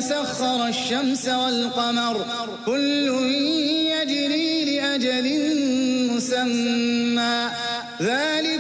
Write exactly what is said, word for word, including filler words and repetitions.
وسخر الشمس والقمر كل يجري لأجل مسمى ذلك